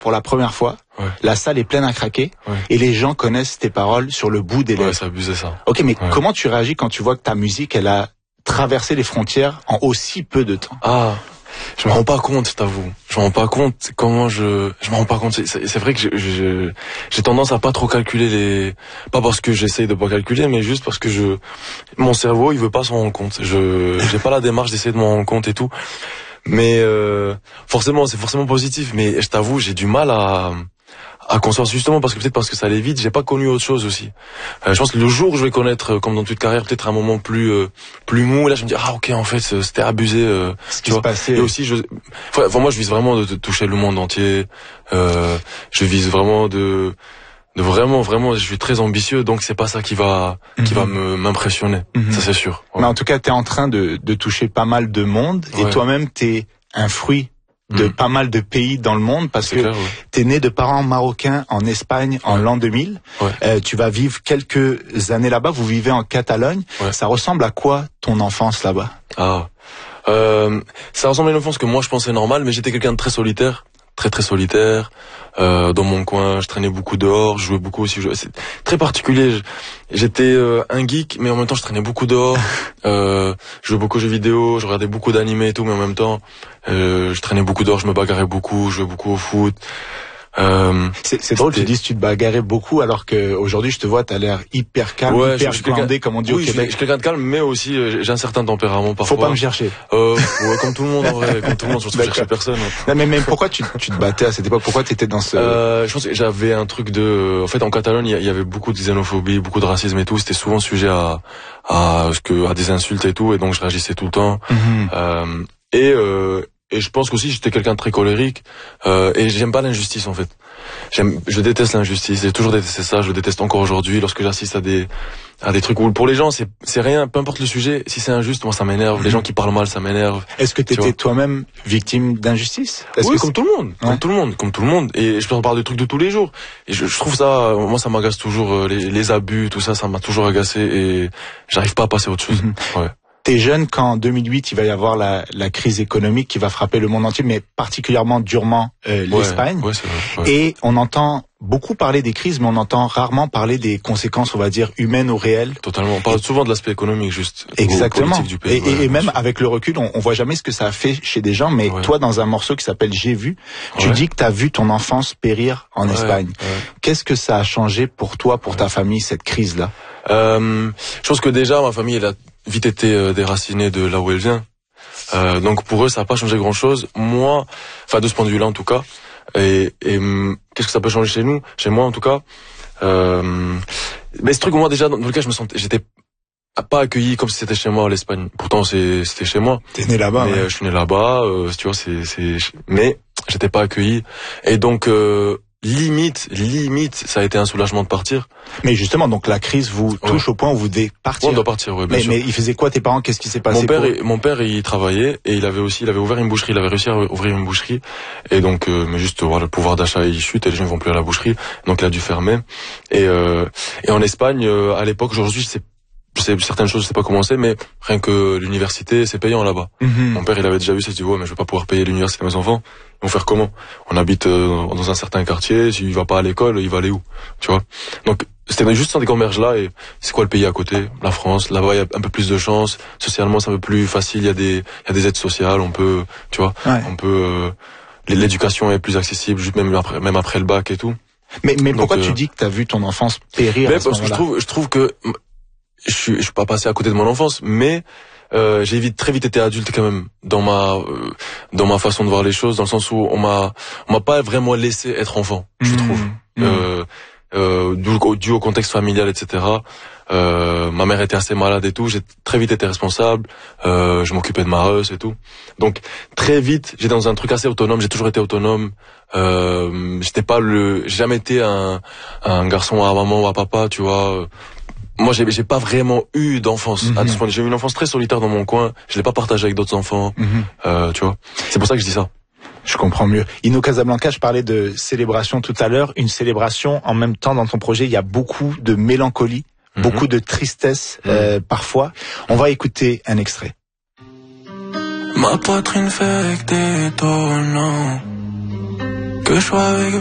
pour la première fois, la salle est pleine à craquer, et les gens connaissent tes paroles sur le bout des lèvres. Ouais, c'est abusé ça. Ok, mais comment tu réagis quand tu vois que ta musique, elle a traversé les frontières en aussi peu de temps? Ah, je me rends pas compte, je t'avoue. Je me rends pas compte comment je me rends pas compte. C'est vrai que j'ai tendance à pas trop calculer pas parce que j'essaye de pas calculer, mais juste parce que mon cerveau, il veut pas s'en rendre compte. J'ai pas la démarche d'essayer de m'en rendre compte et tout. Mais, forcément, c'est forcément positif, mais je t'avoue, j'ai du mal à concevoir justement parce que ça allait vite, j'ai pas connu autre chose aussi. Je pense que le jour où je vais connaître, comme dans toute carrière, peut-être un moment plus mou, là je me dis ok, en fait c'était abusé, ce qui se passait. Et aussi moi je vise vraiment de toucher le monde entier. Je vise vraiment de vraiment, je suis très ambitieux, donc c'est pas ça qui va m'impressionner, ça c'est sûr. Mais en tout cas, t'es en train de toucher pas mal de monde, et toi-même t'es un fruit de pas mal de pays dans le monde, parce que t'es né de parents marocains en Espagne en l'an 2000. Tu vas vivre quelques années là-bas. Vous vivez en Catalogne. Ça ressemble à quoi ton enfance là-bas? Ça ressemble à une enfance que moi je pensais normale, mais j'étais quelqu'un de très solitaire. Très solitaire, dans mon coin, je traînais beaucoup dehors, je jouais beaucoup aussi, c'est très particulier. J'étais un geek, mais en même temps je traînais beaucoup dehors, je jouais beaucoup aux jeux vidéo, je regardais beaucoup d'animés et tout, mais en même temps je traînais beaucoup dehors, je me bagarrais beaucoup, je jouais beaucoup au foot. C'est drôle, tu dis que tu te bagarrais beaucoup, alors que aujourd'hui je te vois, t'as l'air hyper calme, hyper glandé, comme on dit au Québec. Je suis quelqu'un de calme, mais aussi j'ai un certain tempérament parfois. Faut pas me chercher. Comme tout le monde en vrai, comme tout le monde, surtout chercher personne. Non, mais pourquoi tu te battais à cette époque? Pourquoi t'étais dans ce... Je pense que j'avais un truc en fait en Catalogne il y avait beaucoup de xénophobie, beaucoup de racisme et tout, c'était souvent sujet à des insultes et tout, et donc je réagissais tout le temps. Et je pense qu'aussi j'étais quelqu'un de très colérique, et j'aime pas l'injustice en fait. Je déteste l'injustice, j'ai toujours détesté ça, je le déteste encore aujourd'hui lorsque j'assiste à des trucs où pour les gens c'est rien, peu importe le sujet, si c'est injuste, moi ça m'énerve, les gens qui parlent mal ça m'énerve. Est-ce que t'étais toi-même victime d'injustice? Oui, comme tout le monde, et je peux parler de trucs de tous les jours. Et je trouve ça, moi ça m'agace toujours, les abus, tout ça m'a toujours agacé, et j'arrive pas à passer à autre chose. T'es jeune quand en 2008 il va y avoir la crise économique qui va frapper le monde entier, mais particulièrement durement l'Espagne. Et on entend beaucoup parler des crises, mais on entend rarement parler des conséquences, on va dire, humaines ou réelles. Totalement. On parle souvent de l'aspect économique, juste. Exactement. Du pays. Et même avec le recul, on voit jamais ce que ça a fait chez des gens, mais toi, dans un morceau qui s'appelle J'ai vu, tu dis que t'as vu ton enfance périr en Espagne. Qu'est-ce que ça a changé pour toi, pour ta famille, cette crise-là? Je pense que déjà, ma famille, elle a vite été déracinée de là où elle vient. Donc pour eux, ça n'a pas changé grand-chose. Moi, enfin de ce point de vue-là en tout cas. Et qu'est-ce que ça peut changer chez nous, chez moi en tout cas. Mais ce truc, moi déjà, dans le cas, j'étais pas accueilli comme si c'était chez moi, l'Espagne. Pourtant, c'était chez moi. T'es né là-bas. Mais je suis né là-bas. Tu vois, mais j'étais pas accueilli. Et donc limite, ça a été un soulagement de partir. Mais justement, donc la crise vous touche au point où vous devez partir. On doit partir, bien sûr. Mais il faisait quoi tes parents? Qu'est-ce qui s'est passé? Mon père, il travaillait, et il avait ouvert une boucherie. Il avait réussi à ouvrir une boucherie. Et donc, mais juste, voilà, le pouvoir d'achat, il chute, et les gens vont plus à la boucherie. Donc, il a dû fermer. Et en Espagne, à l'époque, aujourd'hui, certaines choses, je sais pas comment c'est, mais rien que l'université, c'est payant là-bas. Mon père, il avait déjà vu, il s'est dit, mais je vais pas pouvoir payer l'université à mes enfants. Ils vont faire comment? On habite dans un certain quartier, s'il va pas à l'école, il va aller où? Tu vois? Donc, c'était juste des gamberges là, et c'est quoi le pays à côté? La France. Là-bas, il y a un peu plus de chance. Socialement, c'est un peu plus facile. Il y a des aides sociales. On peut, tu vois, l'éducation est plus accessible, même après le bac et tout. Mais donc, pourquoi tu dis que t'as vu ton enfance périr? Parce que je trouve que je suis pas passé à côté de mon enfance, mais j'ai très vite été adulte quand même dans ma façon de voir les choses, dans le sens où on m'a pas vraiment laissé être enfant, je trouve. Dû au contexte familial, etc. Ma mère était assez malade et tout, j'ai très vite été responsable, je m'occupais de ma reusse et tout. Donc très vite, j'étais dans un truc assez autonome, j'ai toujours été autonome. J'ai jamais été un garçon à maman ou à papa, tu vois. Moi, j'ai pas vraiment eu d'enfance. J'ai eu une enfance très solitaire dans mon coin. Je l'ai pas partagé avec d'autres enfants. Tu vois. C'est pour ça que je dis ça. Je comprends mieux. Ino Casablanca, je parlais de célébration tout à l'heure. Une célébration, en même temps, dans ton projet, il y a beaucoup de mélancolie, beaucoup de tristesse, parfois. On va écouter un extrait. Ma poitrine fait que t'es étonnant, que je sois avec